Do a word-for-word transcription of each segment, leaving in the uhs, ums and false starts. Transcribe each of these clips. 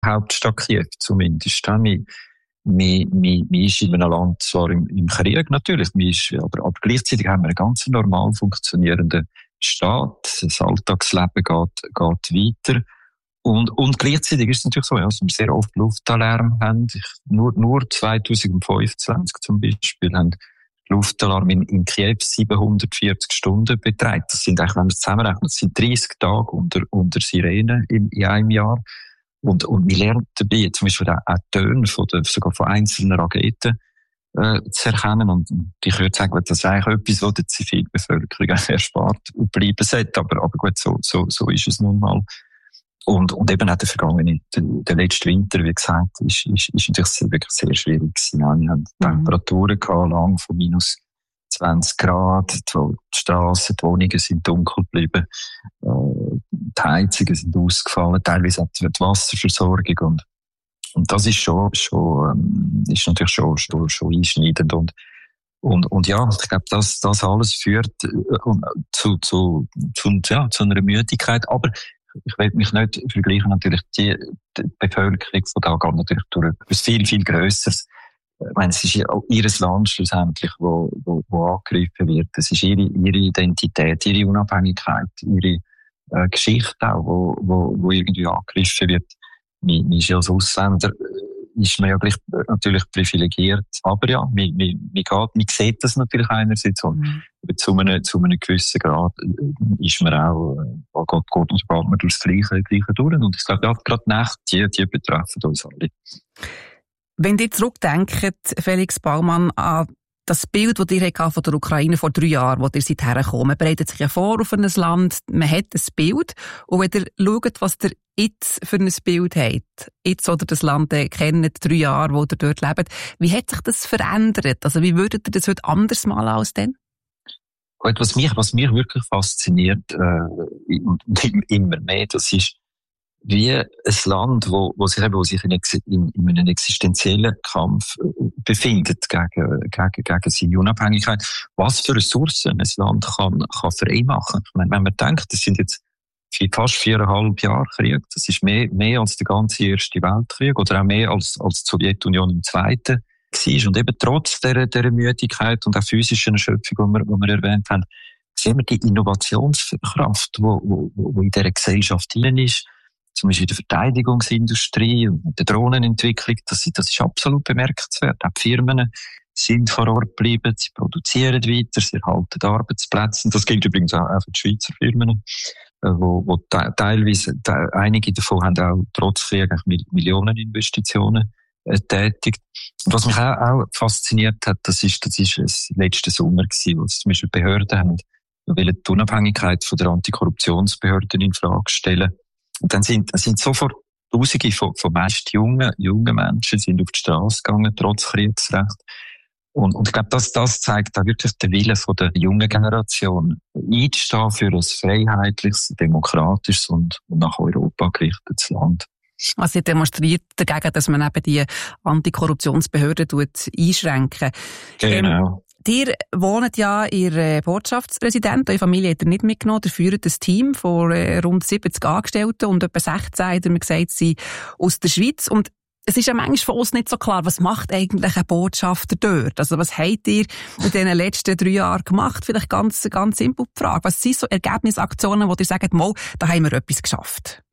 Hauptstadt Kiew zumindest. Man, man, man, man ist in einem Land zwar im, im Krieg natürlich, man ist, aber, aber gleichzeitig haben wir einen ganz normal funktionierenden Staat. Das Alltagsleben geht, geht weiter. Und, und gleichzeitig ist es natürlich so, ja, dass wir sehr oft Luftalarm haben. Ich, nur, nur zwanzig fünfundzwanzig zum Beispiel haben Luftalarm in, in Kiew siebenhundertvierzig Stunden betreibt. Das sind eigentlich, wenn man es zusammenrechnet, das sind dreißig Tage unter, unter Sirene in, in einem Jahr. Und, und wir lernen dabei zum Beispiel auch, auch Töne von der, sogar von einzelnen Raketen, äh, zu erkennen. Und ich würde sagen, das ist eigentlich etwas, was der Zivilbevölkerung erspart bleiben sollte. Aber, aber gut, so, so, so ist es nun mal. Und, und eben auch der vergangene, der, der letzte Winter, wie gesagt, ist, ist, ist natürlich wirklich sehr schwierig gewesen. Ja, wir haben Temperaturen gehabt, lang von minus zwanzig Grad, die, die Strassen, die Wohnungen sind dunkel geblieben, äh, die Heizungen sind ausgefallen, teilweise auch die Wasserversorgung und, und das ist schon, schon, ähm, ist natürlich schon, schon, schon einschneidend und, und, und ja, ich glaube, das, das alles führt äh, zu, zu, zu, ja, zu einer Müdigkeit, aber ich will mich nicht vergleichen, natürlich die, die Bevölkerung von da geht natürlich durch etwas viel, viel Grösseres. Ich meine, es ist ja auch ihr Land schlussendlich, wo, wo, wo angegriffen wird. Es ist ihre, ihre Identität, ihre Unabhängigkeit, ihre äh, Geschichte auch, wo, wo, wo irgendwie angegriffen wird. Man, man ist ja als Ausländer, ist man ja gleich natürlich privilegiert. Aber ja, man, man, man, geht, man sieht das natürlich einerseits. Mhm. Aber zu einem, zu einem gewissen Grad ist man auch, äh, geht, geht, geht man durch das Gleiche, Gleiche durch. Und ich glaube, ja, gerade Nacht, die, die betreffen uns alle. Wenn ihr zurückdenkt, Felix Baumann, an das Bild, das ihr hattet von der Ukraine vor drei Jahren, wo ihr seid hergekommen, man bereitet sich ja vor auf ein Land, man hat ein Bild. Und wenn ihr schaut, was ihr jetzt für ein Bild habt, jetzt oder das Land kennt, drei Jahre, wo ihr dort lebt, wie hat sich das verändert? Also wie würdet ihr das heute anders malen als dann? Gut, was mich, was mich wirklich fasziniert, äh, immer mehr, das ist, wie ein Land, wo, wo sich eben, wo sich in, in, in einem existenziellen Kampf befindet gegen, gegen, gegen seine Unabhängigkeit, was für Ressourcen ein Land kann, kann frei machen. Ich meine, wenn man denkt, das sind jetzt fast viereinhalb Jahre Krieg, das ist mehr, mehr als der ganze Erste Weltkrieg oder auch mehr als, als die Sowjetunion im Zweiten war. Und eben trotz der, der Müdigkeit und auch physischen Erschöpfung, die wir, die wir erwähnt haben, sehen wir die Innovationskraft, die, die, die in dieser Gesellschaft drin ist. Zum Beispiel in der Verteidigungsindustrie und der Drohnenentwicklung, das, das ist absolut bemerkenswert. Auch die Firmen sind vor Ort geblieben, sie produzieren weiter, sie erhalten Arbeitsplätze. Und das gilt übrigens auch für die Schweizer Firmen, wo, wo teilweise, einige davon haben auch trotz Krieg Millioneninvestitionen äh, tätigt. Und was mich auch, auch fasziniert hat, das ist, das ist das letzte Sommer gewesen, wo zum Beispiel Behörden haben, wollen die Unabhängigkeit von der Antikorruptionsbehörden in Frage stellen. Und dann sind, sind sofort Tausende von, von meist jungen, jungen Menschen sind auf die Straße gegangen, trotz Kriegsrecht. Und, und ich glaube, das, das zeigt auch wirklich den Willen von der jungen Generation, einzustehen für ein freiheitliches, demokratisches und, und nach Europa gerichtetes Land. Also ihr demonstriert dagegen, dass man eben die Antikorruptionsbehörden einschränken. Genau. Ähm, Ihr wohnt ja in der Botschaftsresidenz, eure Familie hat ihr nicht mitgenommen, ihr führt ein Team von rund siebzig Angestellten und etwa sechzehn, hat er mir gesagt, sind aus der Schweiz. Und es ist ja manchmal von uns nicht so klar, was macht eigentlich ein Botschafter dort? Also was habt ihr in den letzten drei Jahren gemacht? Vielleicht ganz, ganz simpel die Frage. Was sind so Ergebnisaktionen, wo ihr sagt, mal, da haben wir etwas geschafft?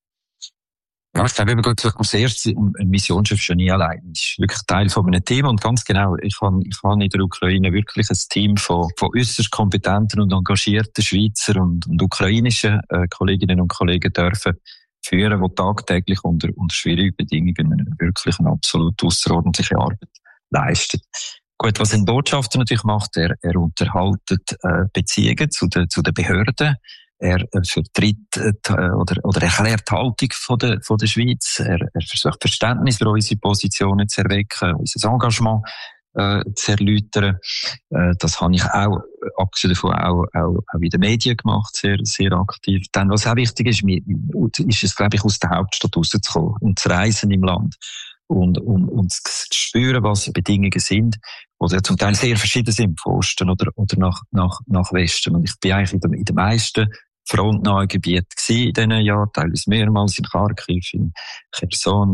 Ja, ich glaube, eben gut, als erstes, ein Missionsschiff schon nie allein. Das ist wirklich Teil von einem Team. Und ganz genau, ich habe, ich habe in der Ukraine wirklich ein Team von, von äußerst kompetenten und engagierten Schweizer und, und ukrainischen äh, Kolleginnen und Kollegen dürfen führen, die tagtäglich unter, unter schwierigen Bedingungen wirklich eine absolut ausserordentliche Arbeit leisten. Gut, was ein Botschafter natürlich macht, er, er unterhaltet äh, Beziehungen zu den, zu den Behörden. Er vertritt äh, oder, oder erklärt die Haltung von der, von der Schweiz. Er, er versucht Verständnis für unsere Positionen zu erwecken, unser Engagement äh, zu erläutern. Äh, das habe ich auch, abgesehen davon, auch, auch, auch in den Medien gemacht, sehr, sehr aktiv. Dann, was auch wichtig ist, ist es, glaube ich, aus der Hauptstadt rauszukommen und zu reisen im Land. Und, und, und zu spüren, was Bedingungen sind, die zum Teil sehr verschieden sind, von Osten oder, oder nach, nach, nach Westen. Und ich bin eigentlich in den, in den meisten frontnahen Gebieten in diesen Jahren, teilweise mehrmals in Kharkiv, in Cherson,